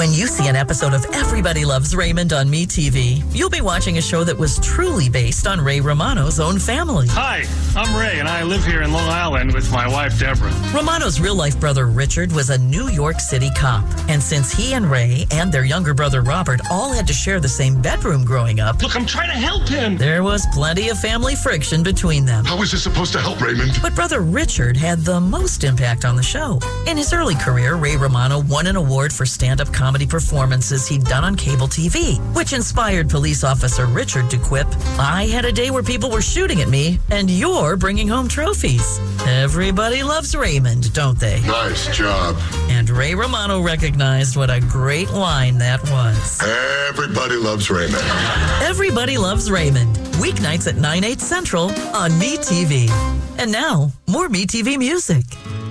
When you see an episode of Everybody Loves Raymond on MeTV, you'll be watching a show that was truly based on Ray Romano's own family. Hi, I'm Ray, and I live here in Long Island with my wife, Deborah. Romano's real-life brother, Richard, was a New York City cop. And since he and Ray and their younger brother, Robert, all had to share the same bedroom growing up, Look, I'm trying to help him. there was plenty of family friction between them. How is this supposed to help, Raymond? But brother Richard had the most impact on the show. In his early career, Ray Romano won an award for stand-up comedy performances he'd done on cable TV, which inspired police officer Richard to quip, "I had a day where people were shooting at me, and you're bringing home trophies." Everybody loves Raymond, don't they? Nice job. And Ray Romano recognized what a great line that was. Everybody loves Raymond. Everybody Loves Raymond, weeknights at 9/8 Central on MeTV. And now, more MeTV music.